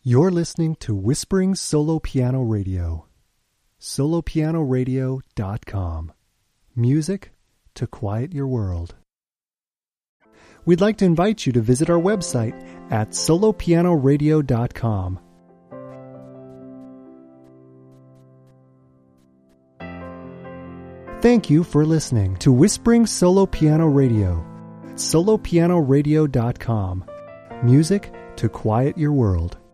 You're listening to Whispering Solo Piano Radio. solopianoradio.com. Music to quiet your world. We'd like to invite you to visit our website at solopianoradio.com. Thank you for listening to Whispering Solo Piano Radio. solopianoradio.com. Music to quiet your world.